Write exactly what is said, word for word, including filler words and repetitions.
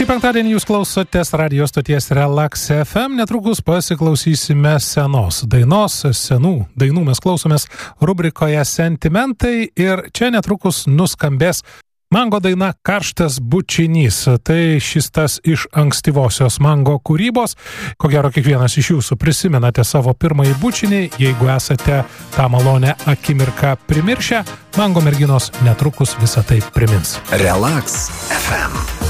Šį penktadienį jūs klausotės radio stoties Relax F M. Netrukus pasiklausysime senos dainos, senų dainų mes klausomės rubrikoje Sentimentai ir čia netrukus nuskambės Mango daina Karštas bučinys. Tai šis tas iš ankstyvosios Mango kūrybos. Ko gero kiekvienas iš jūsų prisimenate savo pirmąjį bučinį. Jeigu esate tą malonę akimirką primiršę, Mango merginos netrukus visą tai primins. Relax F M.